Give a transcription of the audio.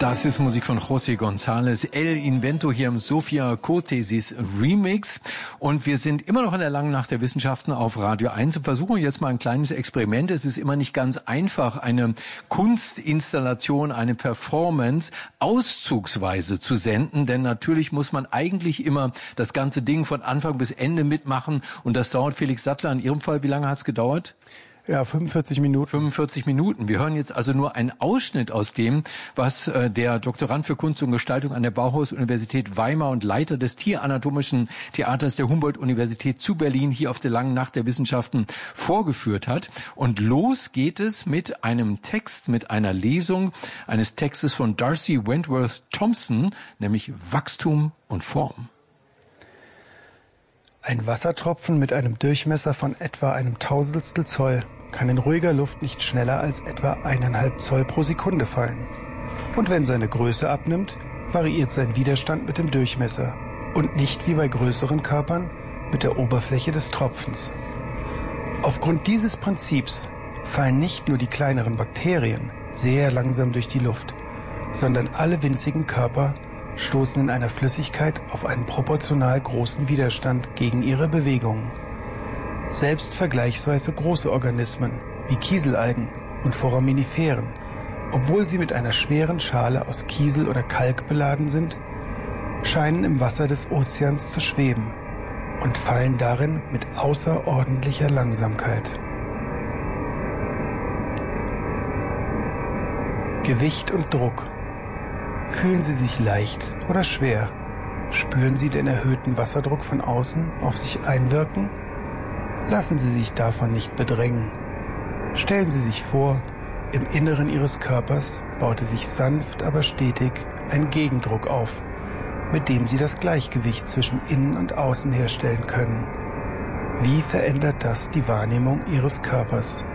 Das ist Musik von José González, El Invento hier im Sophia Co-Thesis Remix. Und wir sind immer noch in der langen Nacht der Wissenschaften auf Radio 1 und versuchen jetzt mal ein kleines Experiment. Es ist immer nicht ganz einfach, eine Kunstinstallation, eine Performance auszugsweise zu senden, denn natürlich muss man eigentlich immer das ganze Ding von Anfang bis Ende mitmachen und das dauert. Felix Sattler, in Ihrem Fall, wie lange hat es gedauert? Ja, 45 Minuten. 45 Minuten. Wir hören jetzt also nur einen Ausschnitt aus dem, was der Doktorand für Kunst und Gestaltung an der Bauhaus-Universität Weimar und Leiter des Tieranatomischen Theaters der Humboldt-Universität zu Berlin hier auf der langen Nacht der Wissenschaften vorgeführt hat. Und los geht es mit einem Text, mit einer Lesung eines Textes von Darcy Wentworth Thompson, nämlich Wachstum und Form. Ein Wassertropfen mit einem Durchmesser von etwa einem Tausendstel Zoll kann in ruhiger Luft nicht schneller als etwa 1,5 Zoll pro Sekunde fallen. Und wenn seine Größe abnimmt, variiert sein Widerstand mit dem Durchmesser und nicht wie bei größeren Körpern mit der Oberfläche des Tropfens. Aufgrund dieses Prinzips fallen nicht nur die kleineren Bakterien sehr langsam durch die Luft, sondern alle winzigen Körper stoßen in einer Flüssigkeit auf einen proportional großen Widerstand gegen ihre Bewegungen. Selbst vergleichsweise große Organismen wie Kieselalgen und Foraminiferen, obwohl sie mit einer schweren Schale aus Kiesel oder Kalk beladen sind, scheinen im Wasser des Ozeans zu schweben und fallen darin mit außerordentlicher Langsamkeit. Gewicht und Druck. Fühlen Sie sich leicht oder schwer? Spüren Sie den erhöhten Wasserdruck von außen auf sich einwirken? Lassen Sie sich davon nicht bedrängen. Stellen Sie sich vor, im Inneren Ihres Körpers baute sich sanft, aber stetig ein Gegendruck auf, mit dem Sie das Gleichgewicht zwischen Innen und Außen herstellen können. Wie verändert das die Wahrnehmung Ihres Körpers?